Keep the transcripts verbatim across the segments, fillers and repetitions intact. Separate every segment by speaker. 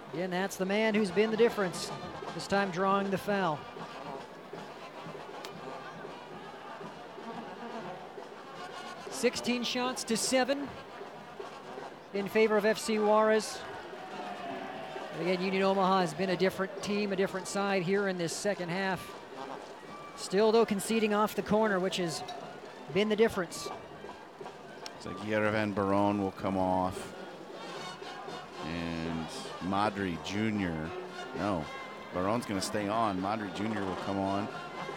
Speaker 1: Again, that's the man who's been the difference, this time drawing the foul. sixteen shots to seven in favor of F C Juarez. And again, Union Omaha has been a different team, a different side here in this second half. Still, though, conceding off the corner, which has been the difference.
Speaker 2: So Yerevan Barone will come off. And Madri Junior No, Barone's going to stay on. Madri Junior will come on.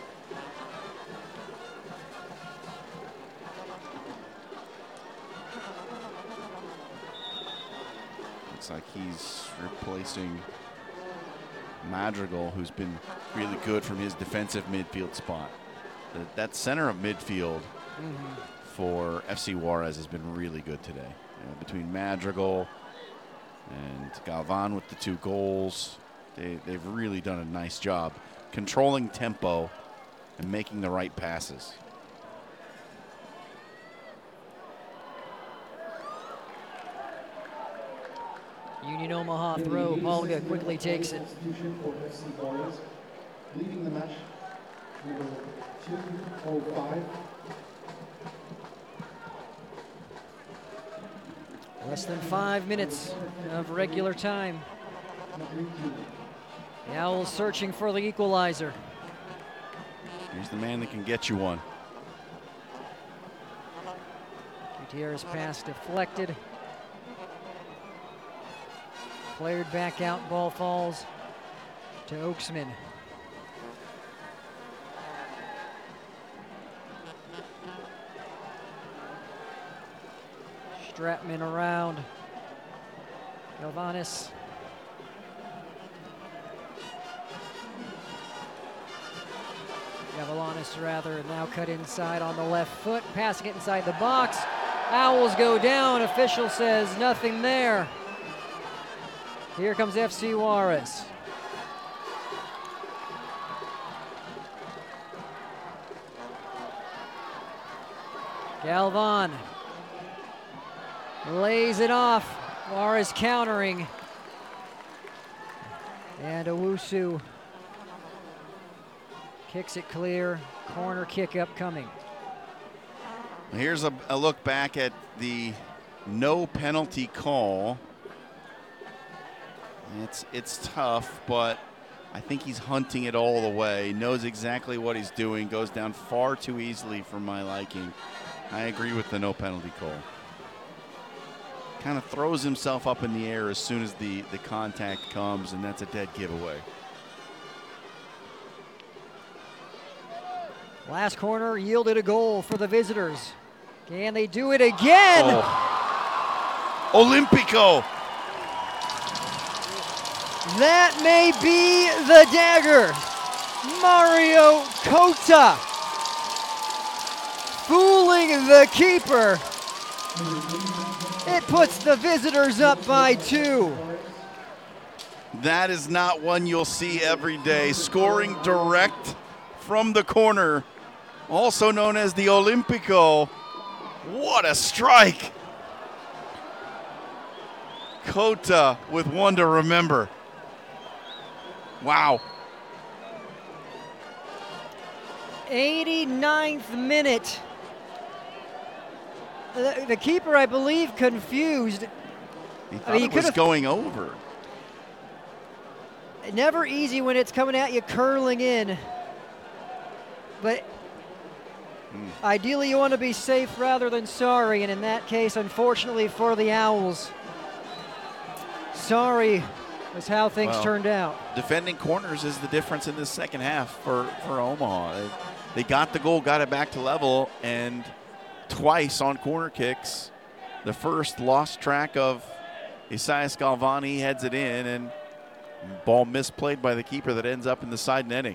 Speaker 2: Looks like he's replacing Madrigal, who's been really good from his defensive midfield spot. The, that center of midfield mm-hmm. for F C Juarez has been really good today. You know, between Madrigal and Galvan with the two goals, they, they've really done a nice job controlling tempo and making the right passes.
Speaker 1: Union Omaha throw. Polga quickly takes it.
Speaker 3: Leading the match, number two oh five.
Speaker 1: Less than five minutes of regular time. The Owls searching for the equalizer.
Speaker 2: Here's the man that can get you one.
Speaker 1: Gutierrez pass deflected. Flared back out, ball falls to Oaksman. Stratman around. Galvanis. Gavalanis rather, now cut inside on the left foot, passing it inside the box. Owls go down, official says nothing there. Here comes F C Juarez. Galvan lays it off. Juarez countering. And Owusu kicks it clear. Corner kick upcoming.
Speaker 2: Here's a, a look back at the no penalty call. It's it's tough, but I think he's hunting it all the way. Knows exactly what he's doing. Goes down far too easily for my liking. I agree with the no penalty call. Kind of throws himself up in the air as soon as the, the contact comes, and that's a dead giveaway.
Speaker 1: Last corner yielded a goal for the visitors. Can they do it again?
Speaker 2: Oh. Olympico.
Speaker 1: That may be the dagger. Mario Cota fooling the keeper. It puts the visitors up by two.
Speaker 2: That is not one you'll see every day. Scoring direct from the corner, also known as the Olympico. What a strike. Cota with one to remember. Wow.
Speaker 1: eighty-ninth minute. The, the keeper, I believe, confused.
Speaker 2: He thought
Speaker 1: I mean,
Speaker 2: it
Speaker 1: he
Speaker 2: was going over.
Speaker 1: Never easy when it's coming at you, curling in. But mm. ideally you want to be safe rather than sorry, and in that case, unfortunately for the Owls, sorry was how things
Speaker 2: well,
Speaker 1: turned out.
Speaker 2: Defending corners is the difference in this second half for, for Omaha. They, they got the goal, got it back to level, and twice on corner kicks. The first lost track of Isaias Galvani, heads it in, and ball misplayed by the keeper that ends up in the side netting.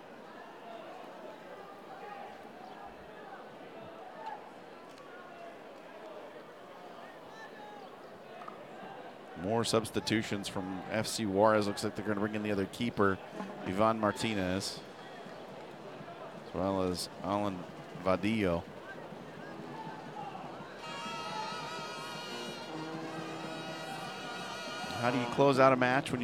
Speaker 2: More substitutions from F C Juarez. Looks like they're going to bring in the other keeper, Ivan Martinez, as well as Alan Vadillo. How do you close out a match when you